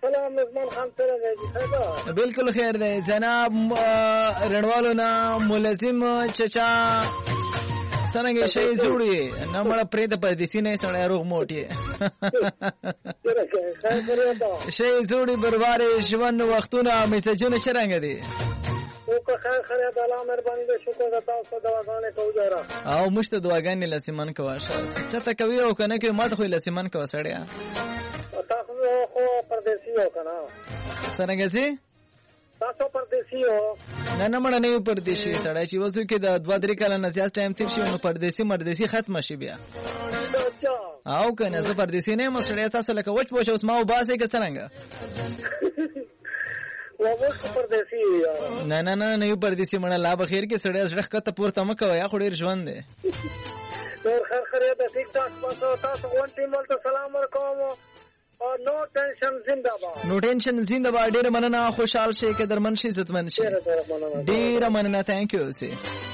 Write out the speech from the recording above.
السلام عثمان خان څنګه دی؟ بالکل خیر دی جناب. رڼوالو نه ملزم چچا څنګه شي جوړي نه مړه پرې د پردیسي نه سړی روغ موټي شي جوړي برباره ژوند وختونه میسجونه شرنګ دي او که خیر د الله مهرباني ده شکر د تاسو دعاګانې کوو جوړه او مشته دعاګانې لسمن کوه چته کوي او کنه کې ماته خو لسمن کوه سړیا تاسو خو پردیسي یو کنه څنګه سي تاسو پردیسي یو نه مړه نه پردیسي سړی چې وځو کې د 2-3 کال نه زیات ټایم تیر شي نو پردیسي ختم شي بیا او کنه زه پردیسي نه مسړی تاسو لکه وچ پوښ اوس ما وباسه کې څنګه ووس پردیسي نه یو پردیسي مړه لا بخیر کې سړی ځخ کته پورته مکه یا خو ډیر ژوند دی نور خیر ده ټیک ټاک تاسو وان ټیم ولته سلام ورکوم او نو ټینشن زنده باد ډیر مننه خوشحال شي کې درمن شي عزتمن شي ډیر مننه ثانک یو سي